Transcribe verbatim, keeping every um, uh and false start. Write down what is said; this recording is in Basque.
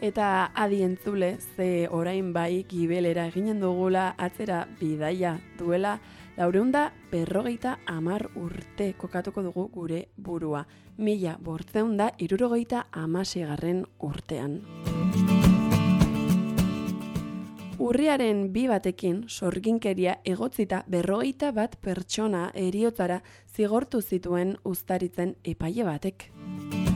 Eta adientzule, ze orain bai gibelera eginen dugula atzera bidaia duela, laureunda berrogeita amar urte kokatuko dugu gure burua. Mila bortzeunda irurogeita amasegarren urtean. Urriaren bi batekin sorginkeria egotzita berrogeita bat pertsona heriotzara zigortu zituen uztaritzen epaile batek.